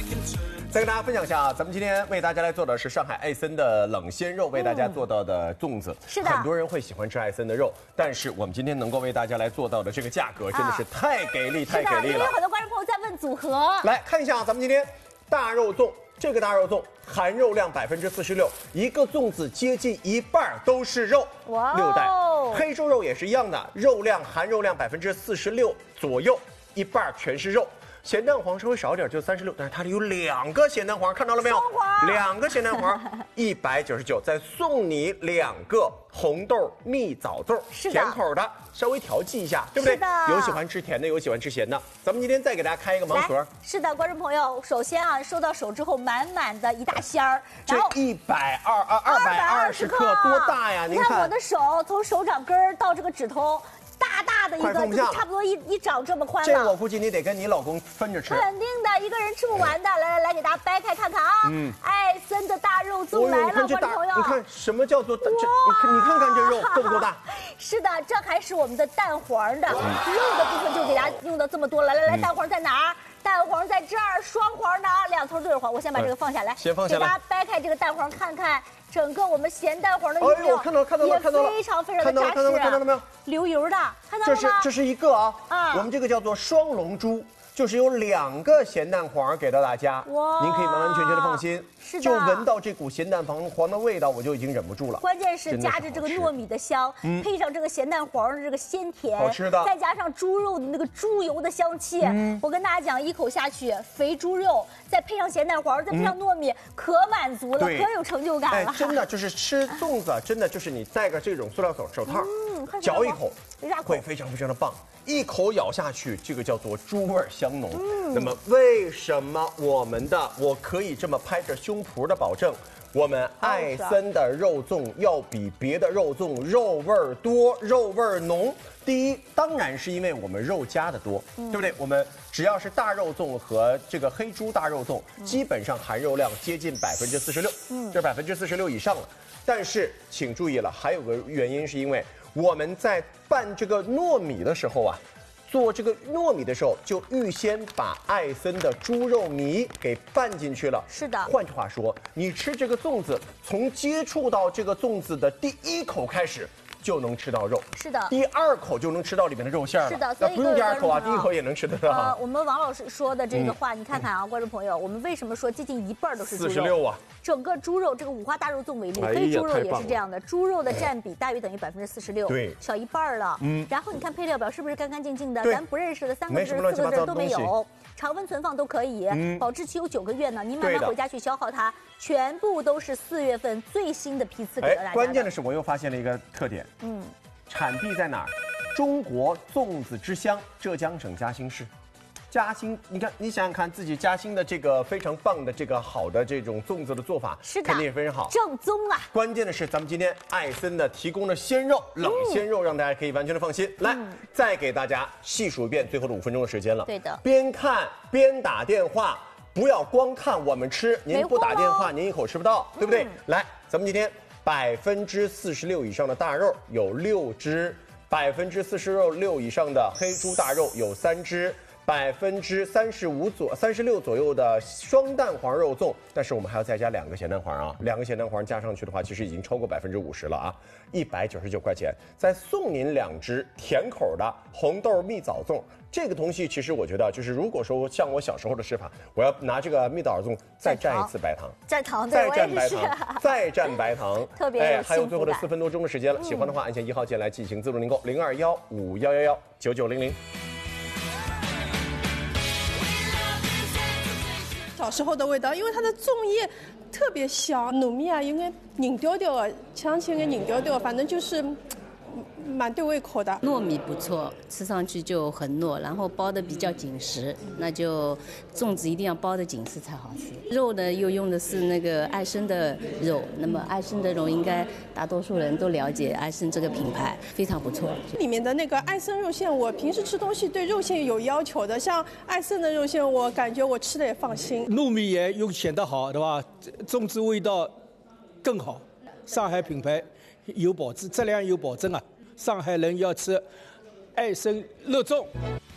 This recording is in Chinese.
再跟大家分享一下啊，咱们今天为大家来做的是上海艾森的冷鲜肉，为大家做到的粽子。 是的， 很多人会喜欢吃艾森的肉，但是我们今天能够为大家来做到的这个价格，真的是太给力，太给力了。 因为有很多观众朋友在问组合， 来看一下啊，咱们今天大肉粽，这个大肉粽含肉量46%，一个粽子接近一半都是肉， 哇 6袋。黑猪肉也是一样的，含肉量46%左右，一半全是肉。咸蛋黄稍微少点，就36，但是它里有2个咸蛋黄，看到了没有？2个咸蛋黄，199，再送你2个红豆蜜枣粽，甜口的，稍微调剂一下，对不对？有喜欢吃甜的，有喜欢吃咸的。咱们今天再给大家开一个盲盒。 是的，观众朋友，首先啊，收到手之后满满的一大箱儿， 这220克多大呀？ 你看我的手，从手掌根儿到这个指头。大的一个，就是差不多一掌这么宽了。 这我估计你得跟你老公分着吃。 肯定的，一个人吃不完的。来，给大家掰开看看啊。艾森的大肉粽来了，观众朋友。 你看什么叫做这？你看看这肉够不够大？ 是的，这还是我们的蛋黄的，肉的部分就给大家用到这么多了。来，蛋黄在哪儿？蛋黄在这儿，双黄的啊，2头对着黄。我先把这个放下来， 先放下来， 给大家掰开这个蛋黄看看。整个我们咸蛋黄的油料， 看到了， 也非常的扎实， 看到了没有？ 流油的，看到了吗？ 这是一个啊，我们这个叫做双龙珠，就是有2个咸蛋黄给到大家，您可以完完全全的放心。 是的， 就闻到这股咸蛋黄的味道，我就已经忍不住了。 关键是夹着这个糯米的香，配上这个咸蛋黄的这个鲜甜， 好吃的， 再加上猪肉的那个猪油的香气，我跟大家讲，一口下去，肥猪肉，再配上咸蛋黄，再配上糯米，可满足了，可有成就感了。 真的就是吃粽子，真的就是你戴个这种塑料手套，嚼一口，会非常非常的棒。一口咬下去，这个叫做猪味香浓。那么为什么我可以这么拍着胸脯的保证，我们艾森的肉粽要比别的肉粽肉味儿多、肉味儿浓？第一，当然是因为我们肉加的多，对不对？我们只要是大肉粽和这个黑猪大肉粽，基本上含肉量接近46%，这46%以上了。但是请注意了，还有个原因是因为我们在拌这个糯米的时候啊，做这个糯米的时候就预先把艾森的猪肉糜给拌进去了。 是的， 换句话说，你吃这个粽子，从接触到这个粽子的第1口开始，就能吃到肉。 是的， 第2口就能吃到里面的肉馅了。 是的， 那不用第2口啊，第1口也能吃得到。 我们王老师说的这个话，你看看啊，观众朋友，我们为什么说接近一半都是猪肉 ？46啊！ 整个猪肉，这个五花大肉粽为例，黑猪肉也是这样的，猪肉的占比大约等于46%， 对， 小一半了。然后你看配料表是不是干干净净的？咱不认识的3个字、4个字都没有，常温存放都可以，保质期有9个月呢。您慢慢回家去消耗它，全部都是4月份最新的批次给到大家。 关键的是，我又发现了一个特点，产地在哪儿？中国粽子之乡，浙江省嘉兴市。嘉兴，你看，你想想看，自己嘉兴的这个非常棒的这个好的这种粽子的做法， 是的， 肯定也非常好， 正宗啊。 关键的是，咱们今天艾森的提供的鲜肉，冷鲜肉，让大家可以完全的放心。来，再给大家细数一遍最后的5分钟的时间了。 对的， 边看边打电话，不要光看我们吃，您不打电话，您一口吃不到，对不对？来，咱们今天46%以上的大肉有6只，46%以上的黑猪大肉有3只。36%左右的双蛋黄肉粽，但是我们还要再加2个咸蛋黄啊，2个咸蛋黄加上去的话，其实已经超过50%了啊，199块钱，再送您2只甜口的红豆蜜枣粽。这个东西其实我觉得，就是如果说像我小时候的吃法，我要拿这个蜜枣粽再蘸一次白糖， 蘸糖， 再蘸白糖，再蘸白糖， 特别还有最后的4分多钟的时间了。喜欢的话，按下1号键来进行自助订购，0215119900。 小时候的味道，因为它的粽叶特别香，糯米啊有点凝调调啊，香气有点凝调调，反正就是蛮对胃口的。 糯米不错，吃上去就很糯，然后包的比较紧实，那就粽子一定要包的紧实才好吃。肉呢又用的是那个艾森的肉，那么艾森的肉应该大多数人都了解艾森这个品牌，非常不错。 里面的那个艾森肉馅，我平时吃东西对肉馅有要求的，像艾森的肉馅，我感觉我吃的也放心。 糯米也又选得好，对吧？粽子味道更好，上海品牌有保质，质量有保证啊。上海人要吃艾森肉粽。